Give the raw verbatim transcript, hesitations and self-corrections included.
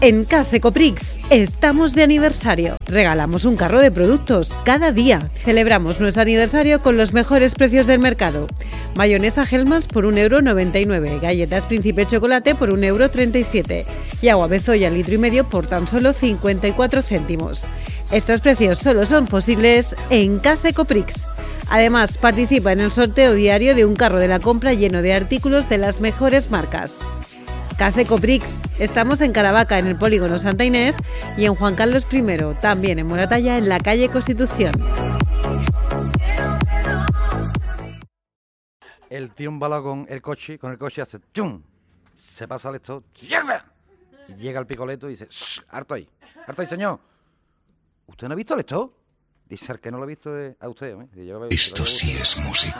En Case Coprix estamos de aniversario. Regalamos un carro de productos cada día. Celebramos nuestro aniversario con los mejores precios del mercado. Mayonesa Hellmann's por un euro noventa y nueve, galletas Príncipe Chocolate por un euro treinta y siete y agua Bezoya litro y medio por tan solo cincuenta y cuatro céntimos. Estos precios solo son posibles en Case Coprix. Además, participa en el sorteo diario de un carro de la compra lleno de artículos de las mejores marcas. Case Coprix. Estamos en Caravaca, en el polígono Santa Inés, y en Juan Carlos primero, también en Moratalla, en la calle Constitución. El tío embalado con el coche, con el coche hace ¡chum! Se pasa al esto, y llega al picoleto y dice ¡harto ahí! ¡Harto ahí, señor! ¿Usted no ha visto esto? Dice, el que no lo ha visto es a usted. ¿eh? Esto sí es música.